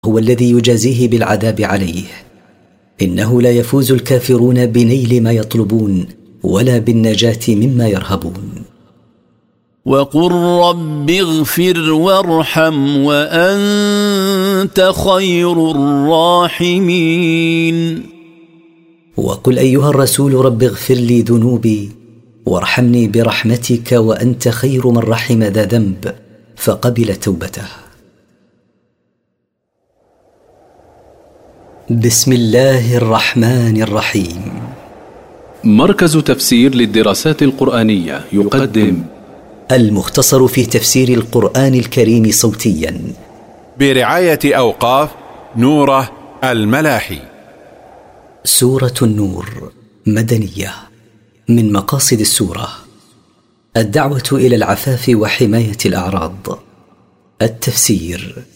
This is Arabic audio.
هو الذي يجازيه بالعذاب عليه. إنه لا يفوز الكافرون بنيل ما يطلبون ولا بالنجاة مما يرهبون. وقل رب اغفر وارحم وأنت خير الراحمين. وقل أيها الرسول رب اغفر لي ذنوبي وارحمني برحمتك وأنت خير من رحم ذا ذنب فقبل توبته. بسم الله الرحمن الرحيم. مركز تفسير للدراسات القرآنية يقدم المختصر في تفسير القرآن الكريم صوتيا برعاية أوقاف نوره الملاحي. سورة النور مدنية. من مقاصد السورة الدعوة إلى العفاف وحماية الأعراض. التفسير